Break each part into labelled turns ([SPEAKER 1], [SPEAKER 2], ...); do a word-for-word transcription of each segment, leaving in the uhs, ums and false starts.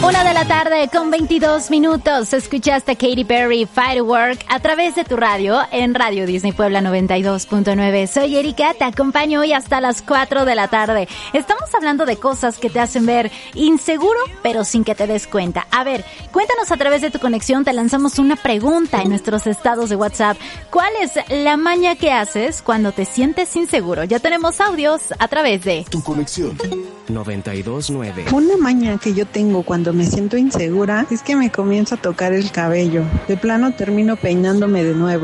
[SPEAKER 1] Una de la tarde con veintidós minutos. Escuchaste a Katy Perry, Firework, a través de tu radio, en Radio Disney Puebla noventa y dos punto nueve. Soy Erika, te acompaño hoy hasta las cuatro de la tarde. Estamos hablando de cosas que te hacen ver inseguro, pero sin que te des cuenta. A ver, cuéntanos a través de tu conexión, te lanzamos una pregunta en nuestros estados de WhatsApp. ¿Cuál es la maña que haces cuando te sientes inseguro? Ya tenemos audios a través de
[SPEAKER 2] tu conexión noventa y dos punto nueve.
[SPEAKER 3] Una maña que yo tengo cuando me siento insegura es que me comienzo a tocar el cabello. De plano termino peinándome de nuevo.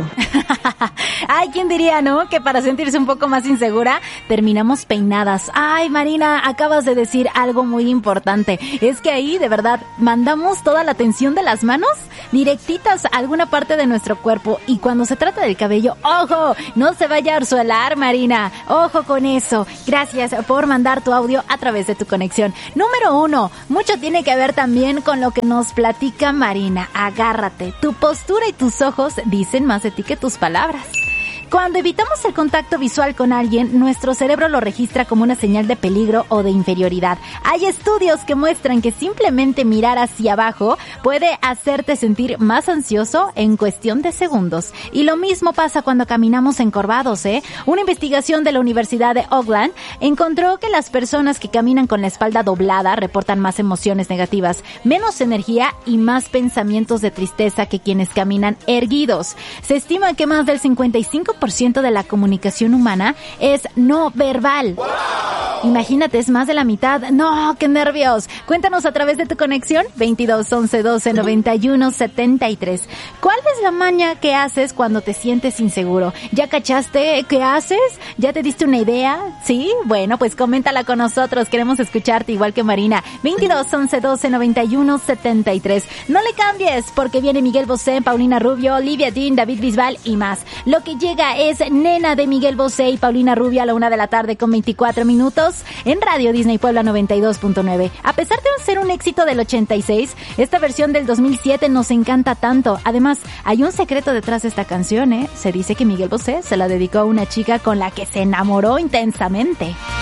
[SPEAKER 1] Ay, ¿quién diría, no? Que para sentirse un poco más insegura, terminamos peinadas. Ay, Marina, acabas de decir algo muy importante. Es que ahí, de verdad, mandamos toda la tensión de las manos directitas a alguna parte de nuestro cuerpo. Y cuando se trata del cabello, ¡ojo! No se vaya a arzuelar, Marina. ¡Ojo con eso! Gracias por mandar tu audio a través de tu conexión. Número uno, mucho tiene que ver también con lo que nos platica Marina. Agárrate. Tu postura y tus ojos dicen más de ti que tus palabras. Cuando evitamos el contacto visual con alguien, nuestro cerebro lo registra como una señal de peligro o de inferioridad. Hay estudios que muestran que simplemente mirar hacia abajo puede hacerte sentir más ansioso en cuestión de segundos. Y lo mismo pasa cuando caminamos encorvados, ¿eh? Una investigación de la Universidad de Auckland encontró que las personas que caminan con la espalda doblada reportan más emociones negativas, menos energía y más pensamientos de tristeza que quienes caminan erguidos. Se estima que más del cincuenta y cinco por ciento de la comunicación humana es no verbal. ¡Wow! Imagínate, es más de la mitad. ¡No, qué nervios! Cuéntanos a través de tu conexión veintidós once doce noventa y uno setenta y tres. ¿Cuál es la maña que haces cuando te sientes inseguro? ¿Ya cachaste qué haces? ¿Ya te diste una idea? ¿Sí? Bueno, pues coméntala con nosotros. Queremos escucharte igual que Marina. veintidós once doce noventa y uno setenta y tres. No le cambies porque viene Miguel Bosé, Paulina Rubio, Olivia Dean, David Bisbal y más. Lo que llega es Nena de Miguel Bosé y Paulina Rubio a la una de la tarde con veinticuatro minutos en Radio Disney Puebla noventa y dos punto nueve. A pesar de ser un éxito del ochenta y seis, esta versión del dos mil siete nos encanta tanto. Además, hay un secreto detrás de esta canción, ¿eh? Se dice que Miguel Bosé se la dedicó a una chica con la que se enamoró intensamente.